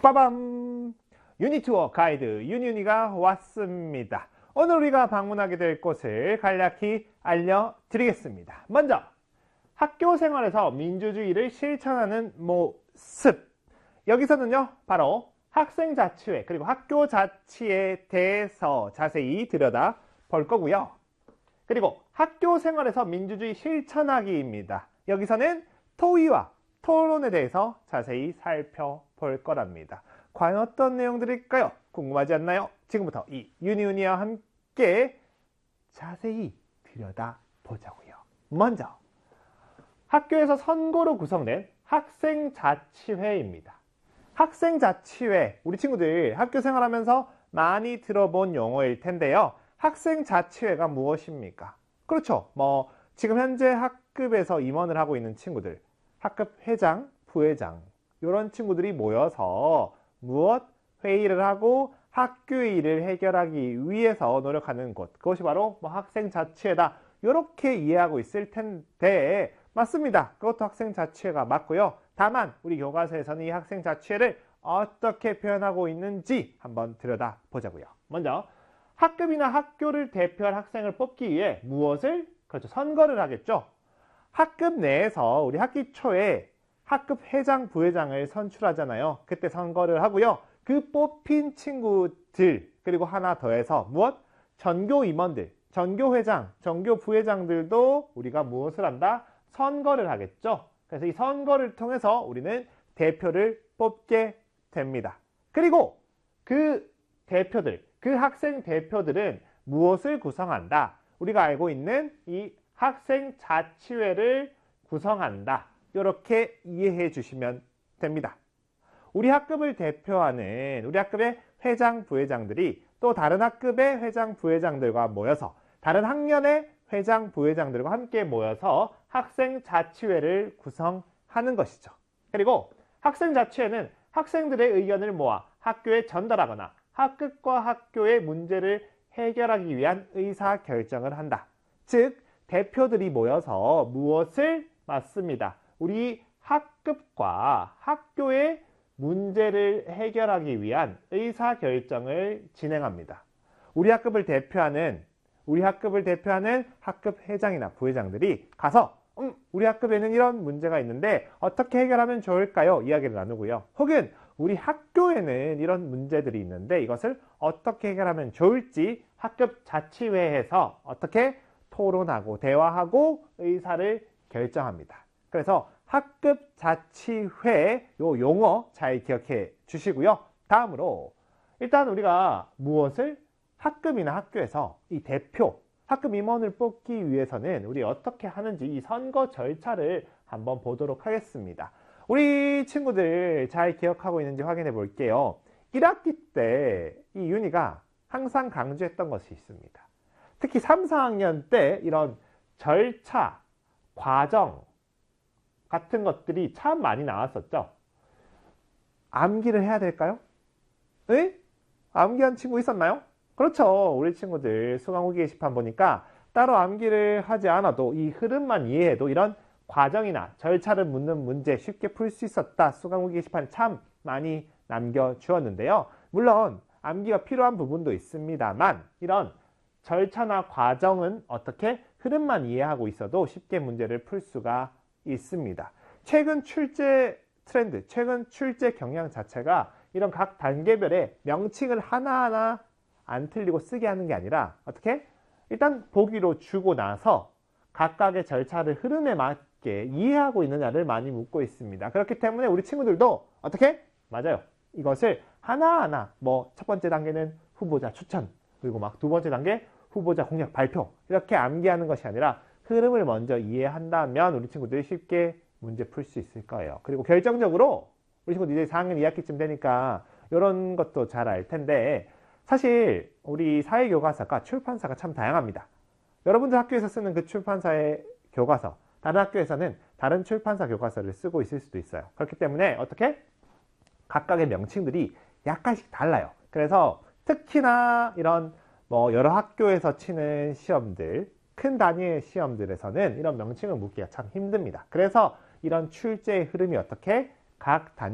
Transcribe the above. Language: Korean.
빠밤! 유니투어 가이드 유니가 왔습니다. 오늘 우리가 방문하게 될 곳을 간략히 알려드리겠습니다. 먼저 학교 생활에서 민주주의를 실천하는 모습. 여기서는요 바로 학생자치회 그리고 학교 자치에 대해서 자세히 들여다 볼 거고요. 그리고 학교 생활에서 민주주의 실천하기입니다. 여기서는 토의와 토론에 대해서 자세히 살펴볼 거랍니다. 과연 어떤 내용들일까요? 궁금하지 않나요? 지금부터 이 유니와 함께 자세히 들여다보자고요. 먼저 학교에서 선거로 구성된 학생자치회입니다. 학생자치회, 우리 친구들 학교 생활하면서 많이 들어본 용어일 텐데요. 학생자치회가 무엇입니까? 그렇죠. 지금 현재 학급에서 임원을 하고 있는 친구들, 학급 회장, 부회장 이런 친구들이 모여서 무엇? 회의를 하고 학교의 일을 해결하기 위해서 노력하는 곳, 그것이 바로 학생자치회다 이렇게 이해하고 있을 텐데 맞습니다. 그것도 학생자치회가 맞고요. 다만 우리 교과서에서는 이 학생자치회를 어떻게 표현하고 있는지 한번 들여다보자고요. 먼저 학급이나 학교를 대표할 학생을 뽑기 위해 무엇을? 그렇죠. 선거를 하겠죠. 학급 내에서 우리 학기 초에 학급 회장, 부회장을 선출하잖아요. 그때 선거를 하고요. 그 뽑힌 친구들 그리고 하나 더해서 무엇? 전교 임원들, 전교 회장, 전교 부회장들도 우리가 무엇을 한다? 선거를 하겠죠. 그래서 이 선거를 통해서 우리는 대표를 뽑게 됩니다. 그리고 그 대표들, 그 학생 대표들은 무엇을 구성한다? 우리가 알고 있는 이 학생자치회를 구성한다. 이렇게 이해해 주시면 됩니다. 우리 학급을 대표하는 우리 학급의 회장, 부회장들이 또 다른 학급의 회장, 부회장들과 모여서 다른 학년의 회장, 부회장들과 함께 모여서 학생자치회를 구성하는 것이죠. 그리고 학생자치회는 학생들의 의견을 모아 학교에 전달하거나 학급과 학교의 문제를 해결하기 위한 의사결정을 한다. 즉 대표들이 모여서 무엇을 맞습니다. 우리 학급과 학교의 문제를 해결하기 위한 의사결정을 진행합니다. 우리 학급을 대표하는 학급 회장이나 부회장들이 가서 우리 학급에는 이런 문제가 있는데 어떻게 해결하면 좋을까요? 이야기를 나누고요. 혹은 우리 학교에는 이런 문제들이 있는데 이것을 어떻게 해결하면 좋을지 학급 자치회에서 어떻게 토론하고 대화하고 의사를 결정합니다. 그래서 학급 자치회 요 용어 잘 기억해 주시고요. 다음으로 일단 우리가 무엇을 학급이나 학교에서 이 대표, 학급 임원을 뽑기 위해서는 우리 어떻게 하는지 이 선거 절차를 한번 보도록 하겠습니다. 우리 친구들 잘 기억하고 있는지 확인해 볼게요. 1학기 때 이 윤희가 항상 강조했던 것이 있습니다. 특히 3, 4학년 때 이런 절차, 과정 같은 것들이 참 많이 나왔었죠. 암기를 해야 될까요? 에? 암기한 친구 있었나요? 그렇죠. 우리 친구들 수강후기 게시판 보니까 따로 암기를 하지 않아도 이 흐름만 이해해도 이런 과정이나 절차를 묻는 문제 쉽게 풀 수 있었다. 수강후기 게시판에 참 많이 남겨주었는데요. 물론 암기가 필요한 부분도 있습니다만 이런 절차나 과정은 어떻게 흐름만 이해하고 있어도 쉽게 문제를 풀 수가 있습니다. 최근 출제 트렌드, 최근 출제 경향 자체가 이런 각 단계별의 명칭을 하나하나 안 틀리고 쓰게 하는 게 아니라 어떻게? 일단 보기로 주고 나서 각각의 절차를 흐름에 맞게 이해하고 있느냐를 많이 묻고 있습니다. 그렇기 때문에 우리 친구들도 어떻게? 맞아요. 이것을 하나하나 첫 번째 단계는 후보자 추천, 그리고 두 번째 단계 후보자 공약 발표 이렇게 암기하는 것이 아니라 흐름을 먼저 이해한다면 우리 친구들이 쉽게 문제 풀 수 있을 거예요. 그리고 결정적으로 우리 친구들 이제 4학년 2학기쯤 되니까 이런 것도 잘 알 텐데 사실 우리 사회교과서가 출판사가 참 다양합니다. 여러분들 학교에서 쓰는 그 출판사의 교과서, 다른 학교에서는 다른 출판사 교과서를 쓰고 있을 수도 있어요. 그렇기 때문에 어떻게? 각각의 명칭들이 약간씩 달라요. 그래서 특히나 이런 여러 학교에서 치는 시험들, 큰 단위의 시험들에서는 이런 명칭을 묻기가 참 힘듭니다. 그래서 이런 출제의 흐름이 어떻게 각 단위